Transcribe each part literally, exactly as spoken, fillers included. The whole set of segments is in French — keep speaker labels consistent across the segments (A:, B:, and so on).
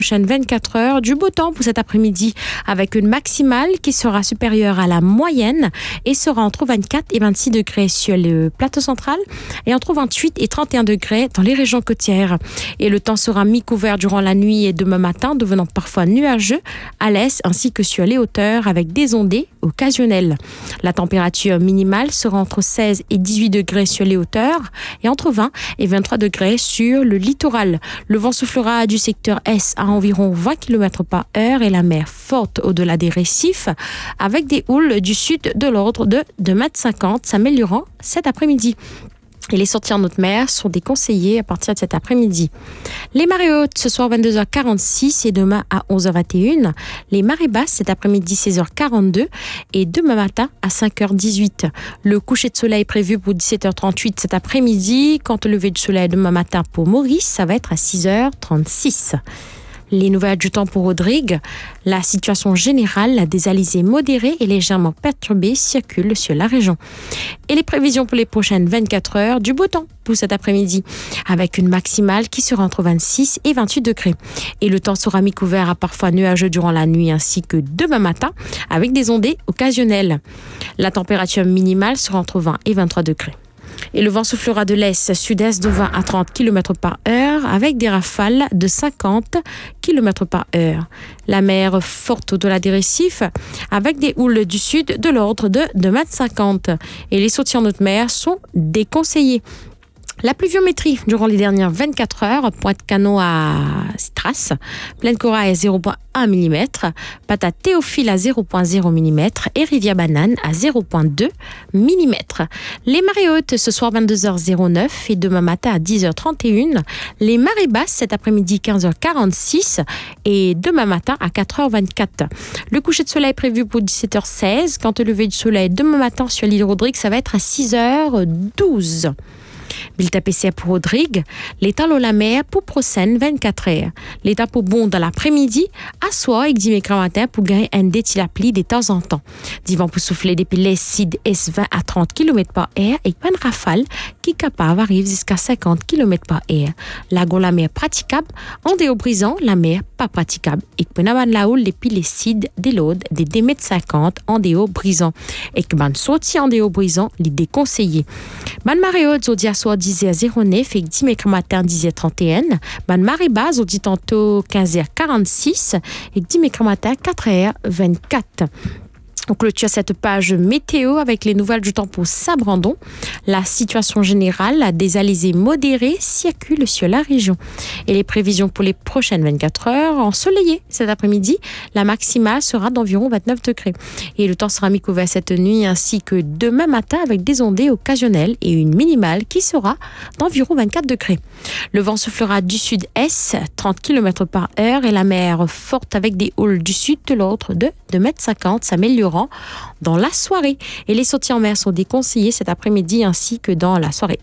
A: Prochaine vingt-quatre heures, du beau temps pour cet après-midi avec une maximale qui sera supérieure à la moyenne et sera entre vingt-quatre et vingt-six degrés sur le plateau central et entre vingt-huit et trente et un degrés dans les régions côtières. Et le temps sera mi-couvert durant la nuit et demain matin, devenant parfois nuageux à l'est ainsi que sur les hauteurs avec des ondées occasionnelles. La température minimale sera entre seize et dix-huit degrés sur les hauteurs et entre vingt et vingt-trois degrés sur le littoral. Le vent soufflera du secteur est à environ vingt kilomètres par heure et la mer forte au-delà des récifs avec des houles du sud de l'ordre de deux mètres cinquante s'améliorant cet après-midi. Et les sorties en haute mer sont déconseillées à partir de cet après-midi. Les marées hautes ce soir vingt-deux heures quarante-six et demain à onze heures vingt et un. Les marées basses cet après-midi seize heures quarante-deux et demain matin à cinq heures dix-huit. Le coucher de soleil prévu pour dix-sept heures trente-huit cet après-midi. Quant au lever du soleil demain matin pour Maurice, ça va être à six heures trente-six. Les nouvelles du temps pour Rodrigue. La situation générale des alizés modérés et légèrement perturbés circulent sur la région. Et les prévisions pour les prochaines vingt-quatre heures, du beau temps pour cet après-midi, avec une maximale qui sera entre vingt-six et vingt-huit degrés. Et le temps sera mi-couvert à parfois nuageux durant la nuit ainsi que demain matin, avec des ondées occasionnelles. La température minimale sera entre vingt et vingt-trois degrés. Et le vent soufflera de l'est, sud-est de vingt à trente kilomètres par heure avec des rafales de cinquante kilomètres par heure. La mer forte au-delà des récifs avec des houles du sud de l'ordre de deux mètres cinquante. Et les sorties en haute mer sont déconseillées. La pluviométrie durant les dernières vingt-quatre heures, Pointe-Canot à Stras, Plaine Corail à zéro virgule un millimètre, Patate Théophile à zéro virgule zéro millimètre et Rivière-Banane à zéro virgule deux millimètres. Les marées hautes ce soir vingt-deux heures neuf et demain matin à dix heures trente et un. Les marées basses cet après-midi quinze heures quarante-six et demain matin à quatre heures vingt-quatre. Le coucher de soleil prévu pour dix-sept heures seize. Quant au lever du soleil demain matin sur l'île Rodrigue, ça va être à six heures douze. Bulletin P C R pour Rodrigue, l'état l'eau la mer pour prochaine vingt-quatre heures. L'état pour bon dans l'après-midi, à soir et dix matin pour gagner un détilapli de temps en temps. Divan pour souffler depuis les Sid S vingt à trente kilomètres par heure et une rafale qui capable arrive jusqu'à cinquante kilomètres par heure. Lagon la mer praticable, en déo brisant la mer pas praticable. Et que la la houle depuis les Sid des l'aude des deux mètres cinquante en déo brisant. Et que ban sorti en déo brisant, les déconseillés. Ban marée haute, au dia soir dix heures zéro neuf et dix matin dix heures trente et un. Ban marée basse, au dit tantôt quinze heures quarante-six et dix matin quatre heures vingt-quatre. On clôture cette page météo avec les nouvelles du temps pour Saint-Brandon. La situation générale des alizés modérés circule sur la région. Et les prévisions pour les prochaines vingt-quatre heures, ensoleillées cet après-midi, la maximale sera d'environ vingt-neuf degrés. Et le temps sera mi-couvert cette nuit ainsi que demain matin avec des ondées occasionnelles et une minimale qui sera d'environ vingt-quatre degrés. Le vent soufflera du sud-est, trente kilomètres par heure et la mer forte avec des houles du sud de l'autre de deux mètres cinquante s'améliorant dans la soirée. Et les sorties en mer sont déconseillées cet après-midi ainsi que dans la soirée.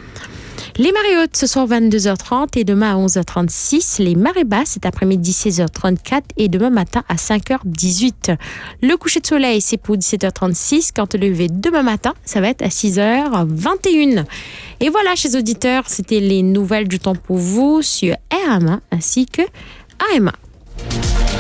A: Les marées hautes ce soir vingt-deux heures trente et demain à onze heures trente-six. Les marées basses cet après-midi seize heures trente-quatre et demain matin à cinq heures dix-huit. Le coucher de soleil c'est pour dix-sept heures trente-six. Quant au lever demain matin, ça va être à six heures vingt et un. Et voilà, chers auditeurs, c'était les nouvelles du temps pour vous sur R M A ainsi que A M A.